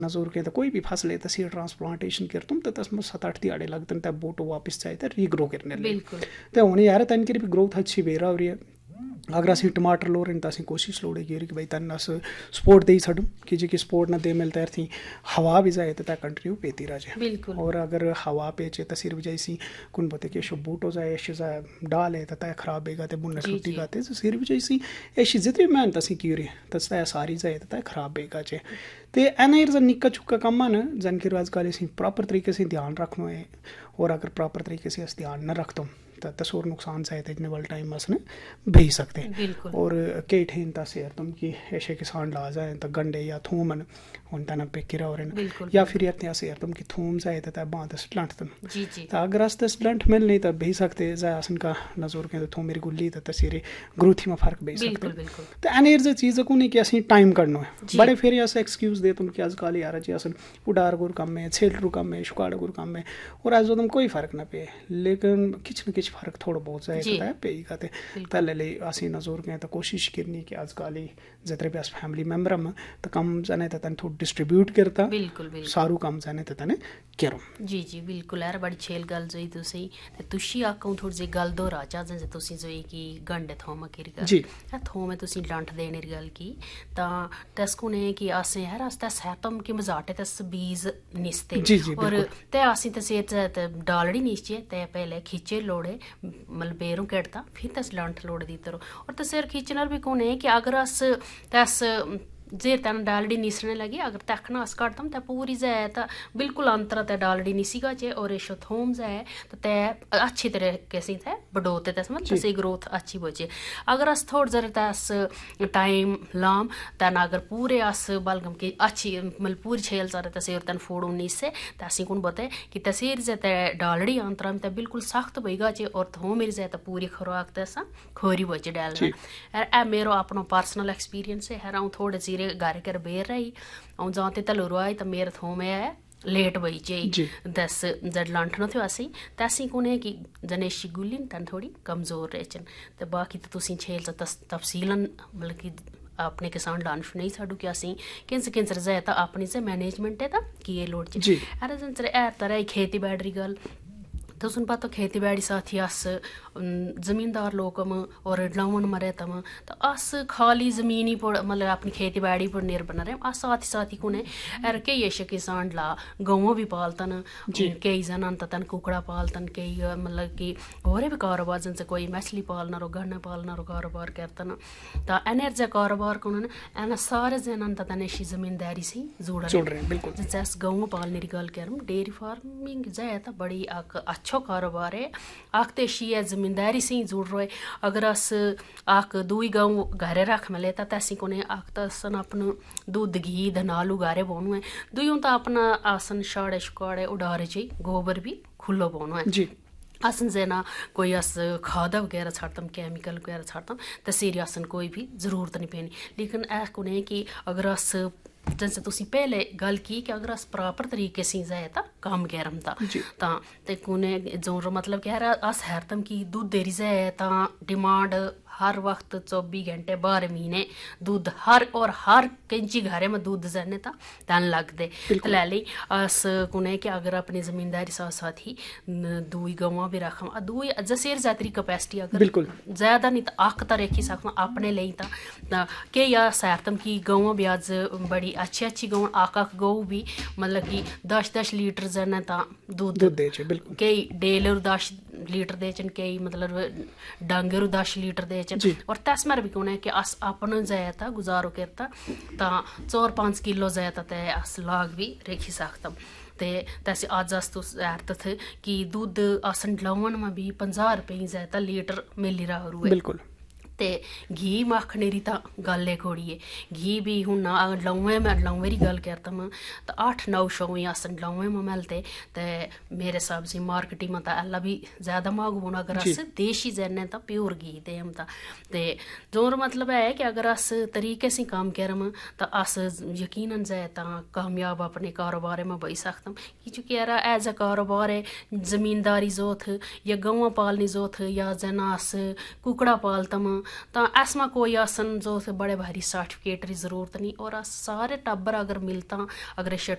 नजर के कोई भी फसल है सीड ट्रांसप्लांटेशन करतुम तो तस 7-8 दिहाड़े लगतन तब बोटो वापस चाहे तो रीग्रो करने लगे तो उन्हें यार तन की भी ग्रोथ अच्छी बेरा हो रही है। अगर असी टमाटर लोरें तो असी कोशिश लोड़े कि भाई तन अस सपोर्ट दे छड़ूं कि जी सपोर्ट ना दे मिलता थी हवा भी जाए तो कंटिन्यू पेती रह जाए। और अगर हवा पेचे तो सिर्फ जैसी कुन बोते कि बूटो जाए ऐसे जाए डाल है तो खराब बेगा तो बुन छुट्टी गाते तो सिर्फ जैसी ऐसी जितनी मेहनत असी की रही तो सारी जाए तो खराब बेगा चे तो एना जन निक्का चुक्का कम न जन कि अजकल असी प्रॉपर तरीके से ध्यान रखना है। और अगर प्रॉपर तरीके से अस ध्यान न रखतों तो तसोर नुकसान से इतने वाले टाइम अस भेज सकते हैं। और कई ठेन तस यार तुम कि ऐसे किसान ला जाए तो गंडे या थूमन उन तना पे किरा और या फिर यार तुम कि थूम जाए तो बांध लंट तुम तो अगर अस तस लंट मिल नहीं तो भेज सकते जाए असन का नजर के थूम मेरी गुल्ली तो तसीरे ग्रोथी में फर्क भेज सकते तो एन चीज़ को नहीं कि असी टाइम करना है बड़े फिर अस एक्सक्यूज दे तुम कि अजकल यार जी असन उडार गुर कम है छेलरू कम है शुकाड़ गुर कम है और अज तुम कोई फर्क ना पे लेकिन किच न किच फर्क थोड़ा बहुत जाए पेगा ते पहले ले असी नजर के तो कोशिश करनी कि अजकल जितने भी अस फैमिली मैंबर हम तो कम जाने तो तन थोड़ा डिस्ट्रीब्यूट करता सारू कम जाने तो तने करो। जी बिल्कुल यार बड़ी छेल गल जोई तुसी ते तुशी आखूं थोड़ी जी गल दोहरा चा जे तुसी जोई कि गंडे थोम केरी गल जी थोम तुसी लंट देने री गल की ता तस्कू ने कि असे यार अस सहतम कि मजाटे तस बीज निस्ते और ते आसी तसे ते डालड़ी निश्चय ते पहले खींचे लोड़े मतलब बेरों केटता फिर तस लंट लोड़ दी तरो और तसेर खींचनर भी कौन है कि अगर अस तस जे तन डालडी निसने लगी अगर तखना अस काटतम ते पूरी जाए तो बिल्कुल अंतर ते डालडी निसीगा चे और ऐशो थोम जाए तो ते अच्छी तरीके से थे बढ़ोते तस मतलब तसे ग्रोथ अच्छी बचे। अगर अस थोड़ जरा तस टाइम लाम तन अगर पूरे अस बलगम की अच्छी मतलब पूरी छेल सारे तसे और तन फोड़ू निसे तसी कौन बते कि तसीर जे ते डालडी अंतरम ते बिल्कुल सख्त बईगा चे और थोम मेरी जाए तो पूरी खुराक तसा खोरी बचे डालना ए मेरो अपनो पर्सनल एक्सपीरियंस है हराऊं थोड़े सी घर कर बेर रही और जाते तलुरु आई तो मेरे थोम है लेट बई चे दस जड लंठ न थियो असी तसी कोने कि जनेशी गुलिन तन थोड़ी कमजोर रेचन तो बाकी तो तुसी छेल तफसीलन मतलब कि अपने किसान डांस नहीं साडू कि असी किंस रजाए तो अपनी से मैनेजमेंट है था कि ये लोड चे अरे जन एर तरह खेती बाड़ी गल तो सुन पा तो खेती बाड़ी साथी अस जमींदार लोकम और लवन मरे तम तो अस खाली जमीनी पर मतलब अपनी खेती बाड़ी पर निर्भर न रहे अस साथी साथी कुने एर कई ऐसे किसान ला गऊ भी पालतन कई जन तन कुकड़ा पालतन कई मतलब कि और भी कारोबार जन से कोई मछली पालना रो गन्ना पालना रो कारोबार करतन तो एनर जे कारोबार को एना सारे जन तन ऐसी जमींदारी से जुड़ रहे बिल्कुल जैसे गऊ पालने की गल कर डेयरी फार्मिंग जाए तो बड़ी अच्छो कारोबार है आखते शी जमींदारी से जुड़ रहे अगर अस आख दुई गऊ घरे रख में लेता तैसी को आखतन अपन दूध घी धनालू गारे बोनू है दुइयों तो अपना आसन शाड़े शुकाड़े उड़ारे चाहिए गोबर भी खुलो बोनू है जी आसन जेना कोई अस खाद वगैरह छाड़तम केमिकल वगैरह छाड़तम तो सीरी आसन कोई भी जरूरत नहीं पैनी लेकिन ऐ को कि अगर अस जैसे तुसी पहले गल की कि अगर अस प्रॉपर तरीके से जाए तो काम गैरम था ते कुने जो मतलब कह रहा अस हैरतम की दूध देरी जाए तो डिमांड हर वक्त 24 घंटे 12 महीने दूध हर कंची घरे में दूध जाने था तन लग दे तो ले ली अस कुने कि अगर अपनी जमींदारी साथ साथ ही दुई गवां भी रखम दुई जसेर जातरी कैपेसिटी अगर ज्यादा नहीं तो आख तो रखी सकता अपने लिए तो के या सैरतम की गवां भी अज बड़ी अच्छी गऊ आख गऊ भी मतलब कि 10 लीटर जन ता दूध कई डेलर 10 लीटर देचन कई मतलब डांगर 10 लीटर देचन और तस्मर भी कौन है कि अस अपन जाए था गुजारो करता ता 4-5 किलो जाए ते अस लाग भी रखी सकता ते तैसे आज अस तो थे कि दूध असन लवन में भी 50 रुपये जाए लीटर मिली रहा हुआ बिल्कुल ते घी मखने री ता गल एक होड़ी है घी भी हूँ लौवे में लौवे री गल करता मैं तो 8-9 सौ असन लौवे में मिलते ते मेरे हिसाब से मार्केटिंग में अल्लाह भी ज़्यादा मांग होना अगर अस देशी जैने तो प्योर घी दे हम ते जोर मतलब है कि अगर अस तरीके से काम करम तो अस यकीनन जाए तो कामयाब अपने कारोबार में बही सकता कि चूँकि यार एज अ कारोबार है जमींदारी जोथ या गवां पालनी जोथ या जना अस कुकड़ा पालतम तो ऐसमा कोई आसन जो बड़े भारी सर्टिफिकेट की जरूरत नहीं, और सारे टब्बर अगर मिलता अगर